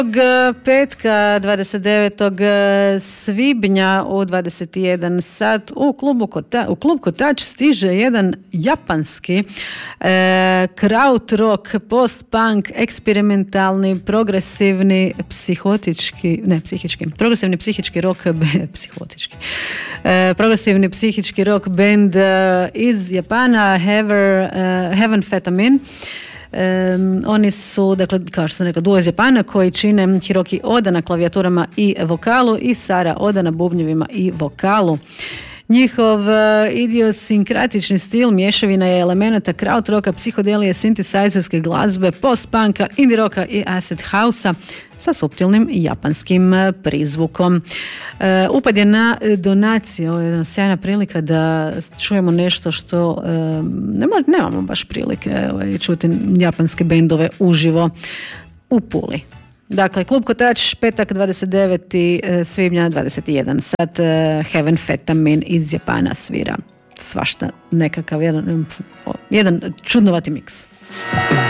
petka 29. svibnja u 21 sat u klub Kotač stiže jedan japanski krautrock, post-punk, eksperimentalni, progresivni progresivni psihički rock progresivni psihički rock band iz Japana, Heaven Fetamin. Oni su, dakle, kao što sam rekla, duo iz Japana koji čine Hiroki Oda na klavijaturama i vokalu i Sara Oda na bubnjevima i vokalu. Njihov idiosinkratični stil mješavina je elemenata krautroka, psihodelije, sintisajzerske glazbe, post-punka, indie roka i acid house-a sa suptilnim japanskim prizvukom. Upad je na donaciju, ovo je jedna sjajna prilika da čujemo nešto što nemamo baš prilike čuti japanske bendove uživo u Puli. Dakle, klub Kotač, petak 29. svibnja 21 sat, Heaven Fetamin iz Japana svira svašta, nekakav jedan čudnovati miks.